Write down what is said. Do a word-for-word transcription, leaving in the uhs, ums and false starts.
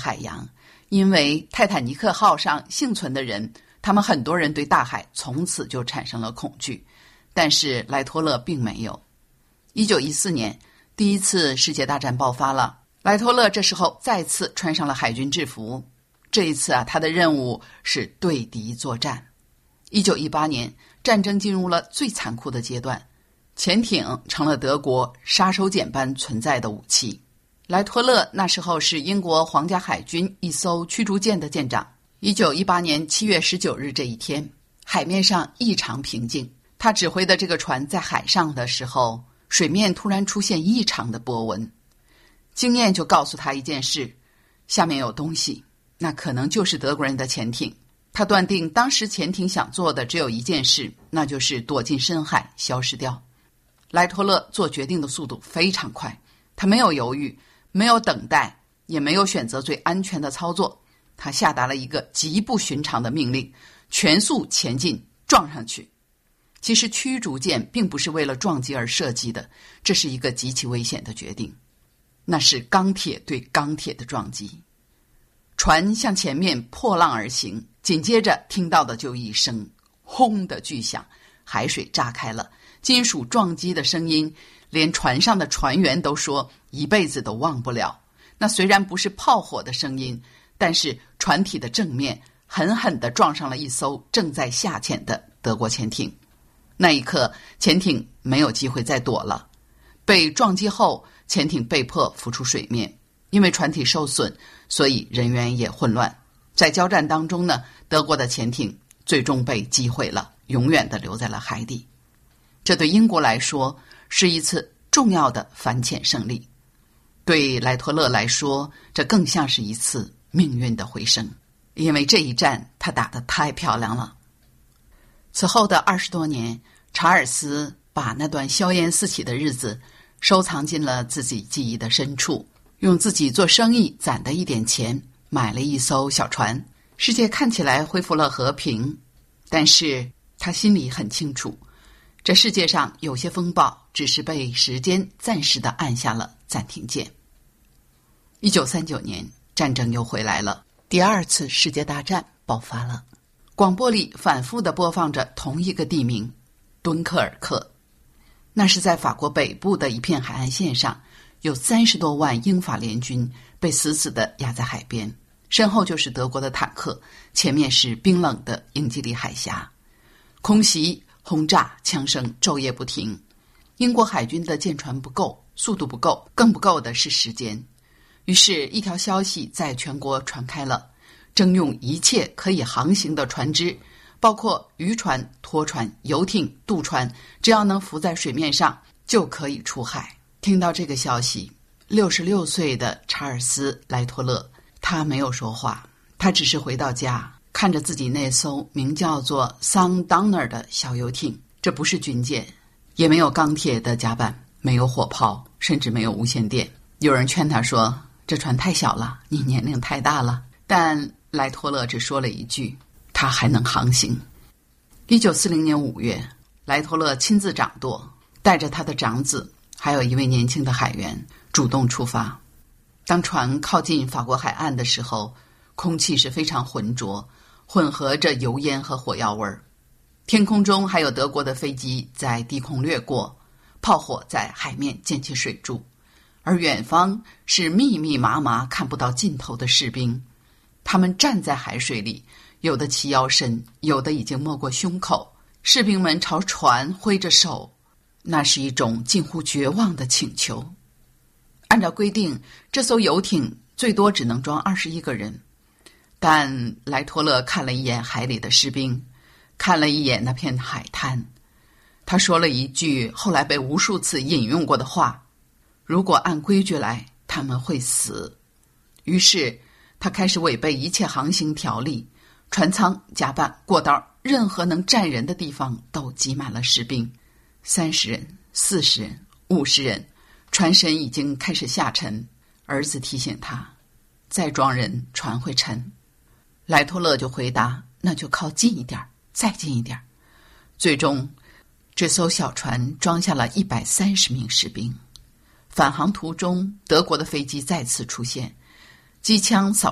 海洋，因为泰坦尼克号上幸存的人，他们很多人对大海从此就产生了恐惧，但是莱托勒并没有。一九一四年，第一次世界大战爆发了，莱托勒这时候再次穿上了海军制服。这一次啊，他的任务是对敌作战。一九一八年，战争进入了最残酷的阶段，潜艇成了德国杀手锏般存在的武器。莱托勒那时候是英国皇家海军一艘驱逐舰的舰长。一九一八年七月十九日这一天，海面上异常平静。他指挥的这个船在海上的时候，水面突然出现异常的波纹。经验就告诉他一件事，下面有东西，那可能就是德国人的潜艇。他断定当时潜艇想做的只有一件事，那就是躲进深海消失掉。莱托勒做决定的速度非常快，他没有犹豫，没有等待，也没有选择最安全的操作。他下达了一个极不寻常的命令，全速前进，撞上去。其实驱逐舰并不是为了撞击而设计的，这是一个极其危险的决定，那是钢铁对钢铁的撞击。船向前面破浪而行，紧接着听到的就一声轰的巨响，海水炸开了，金属撞击的声音连船上的船员都说一辈子都忘不了。那虽然不是炮火的声音，但是船体的正面狠狠地撞上了一艘正在下潜的德国潜艇。那一刻，潜艇没有机会再躲了。被撞击后，潜艇被迫浮出水面，因为船体受损，所以人员也混乱。在交战当中呢，德国的潜艇最终被击毁了，永远地留在了海底。这对英国来说是一次重要的反潜胜利，对莱托勒来说，这更像是一次命运的回声，因为这一战他打得太漂亮了。此后的二十多年，查尔斯把那段硝烟四起的日子收藏进了自己记忆的深处，用自己做生意攒的一点钱买了一艘小船。世界看起来恢复了和平，但是他心里很清楚，这世界上有些风暴只是被时间暂时地按下了暂停键。一九三九年，战争又回来了，第二次世界大战爆发了。广播里反复地播放着同一个地名，敦刻尔克。那是在法国北部的一片海岸线上，有三十多万英法联军被死死地压在海边，身后就是德国的坦克，前面是冰冷的英吉利海峡。空袭、轰炸、枪声昼夜不停。英国海军的舰船不够，速度不够，更不够的是时间。于是一条消息在全国传开了，征用一切可以航行的船只，包括渔船、拖船、游艇、渡船，只要能浮在水面上就可以出海。听到这个消息，六十六岁的查尔斯·莱托勒，他没有说话，他只是回到家，看着自己那艘名叫做桑当纳的小游艇。这不是军舰，也没有钢铁的甲板，没有火炮，甚至没有无线电。有人劝他说，这船太小了，你年龄太大了。但莱托勒只说了一句，他还能航行。一九四零年五月，莱托勒亲自掌舵，带着他的长子还有一位年轻的海员主动出发。当船靠近法国海岸的时候，空气是非常浑浊，混合着油烟和火药味儿。天空中还有德国的飞机在低空掠过，炮火在海面溅起水柱，而远方是密密麻麻看不到尽头的士兵。他们站在海水里，有的齐腰深，有的已经没过胸口。士兵们朝船挥着手，那是一种近乎绝望的请求。按照规定，这艘游艇最多只能装二十一个人，但莱托勒看了一眼海里的士兵，看了一眼那片海滩，他说了一句后来被无数次引用过的话，如果按规矩来，他们会死。于是他开始违背一切航行条例，船舱、甲板、过道，任何能站人的地方都挤满了士兵，三十人、四十人、五十人，船身已经开始下沉。儿子提醒他，再装人船会沉。莱托勒就回答，那就靠近一点，再近一点。最终这艘小船装下了一百三十名士兵。返航途中，德国的飞机再次出现，机枪扫